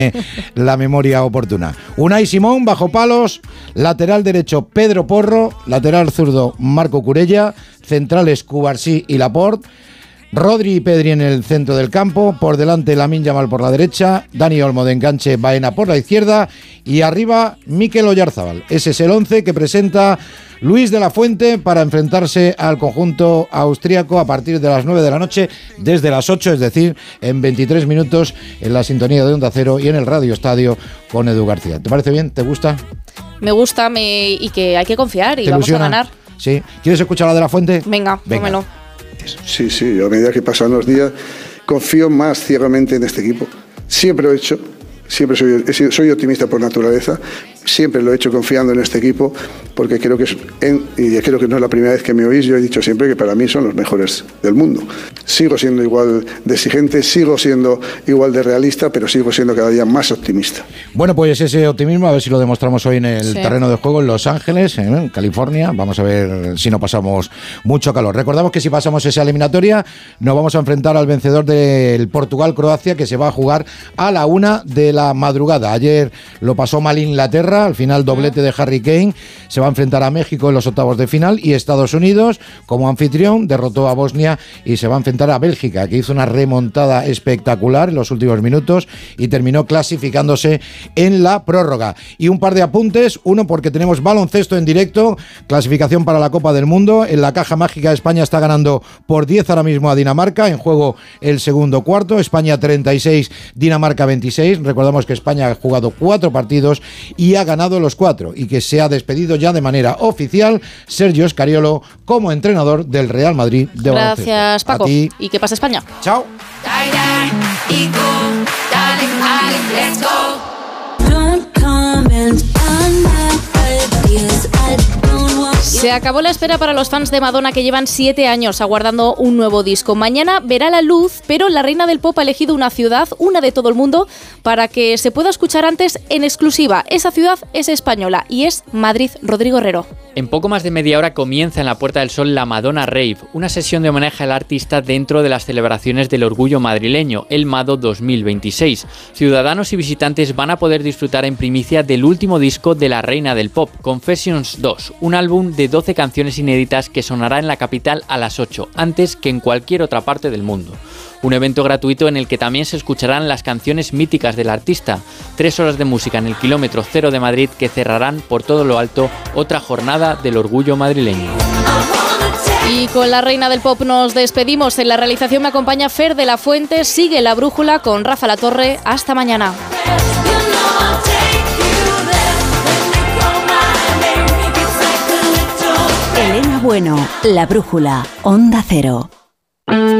la memoria oportuna. Unai Simón, bajo palos, lateral derecho Pedro Porro, lateral zurdo Marco Curella, centrales Cubarsí y Laporte, Rodri y Pedri en el centro del campo, por delante Lamine Yamal por la derecha, Dani Olmo de enganche, Baena por la izquierda y arriba Mikel Oyarzábal. Ese es el 11 que presenta Luis de la Fuente para enfrentarse al conjunto austríaco a partir de las 9 de la noche, desde las 8, es decir, en 23 minutos en la sintonía de Onda Cero y en el Radio Estadio con Edu García. ¿Te parece bien? ¿Te gusta? Me gusta y que hay que confiar y vamos a ganar. Sí. ¿Quieres escuchar la de la Fuente? Venga. Pómelo. Sí, yo a medida que pasan los días confío más ciegamente en este equipo. Siempre lo he hecho, siempre soy optimista por naturaleza, siempre lo he hecho confiando en este equipo, porque creo que creo que no es la primera vez que me oís. Yo he dicho siempre que para mí son los mejores del mundo. Sigo siendo igual de exigente, sigo siendo igual de realista, pero sigo siendo cada día más optimista. Bueno, pues ese optimismo a ver si lo demostramos hoy en el terreno de juego en Los Ángeles, en California. Vamos a ver si no pasamos mucho calor. Recordamos que si pasamos esa eliminatoria nos vamos a enfrentar al vencedor del Portugal-Croacia, que se va a jugar a la 1 de la madrugada. Ayer lo pasó mal Inglaterra, al final doblete de Harry Kane. Se va a enfrentar a México en los octavos de final y Estados Unidos, como anfitrión, derrotó a Bosnia y se va a enfrentar a Bélgica, que hizo una remontada espectacular en los últimos minutos y terminó clasificándose en la prórroga. Y un par de apuntes, uno porque tenemos baloncesto en directo, clasificación para la Copa del Mundo. En la caja mágica España está ganando por 10 ahora mismo a Dinamarca, en juego el segundo cuarto, España 36, Dinamarca 26. Recordamos que España ha jugado 4 partidos y ha ganado los 4 y que se ha despedido ya de manera oficial Sergio Scariolo como entrenador del Real Madrid de baloncesto. Gracias, Paco. Y que pase España. Chao. Se acabó la espera para los fans de Madonna, que llevan 7 años aguardando un nuevo disco. Mañana verá la luz, pero la reina del pop ha elegido una ciudad, una de todo el mundo, para que se pueda escuchar antes en exclusiva. Esa ciudad es española y es Madrid. Rodrigo Herrero. En poco más de media hora comienza en la Puerta del Sol la Madonna Rave, una sesión de homenaje al artista dentro de las celebraciones del orgullo madrileño, el Mado 2026. Ciudadanos y visitantes van a poder disfrutar en primicia del último disco de la reina del pop, Confessions 2, un álbum de 12 canciones inéditas que sonará en la capital a las 8, antes que en cualquier otra parte del mundo. Un evento gratuito en el que también se escucharán las canciones míticas del artista. 3 horas de música en el kilómetro cero de Madrid que cerrarán por todo lo alto otra jornada del orgullo madrileño. Y con la reina del pop nos despedimos. En la realización me acompaña Fer de la Fuente. Sigue La Brújula con Rafa Latorre. Hasta mañana. Elena Bueno, La Brújula, Onda Cero.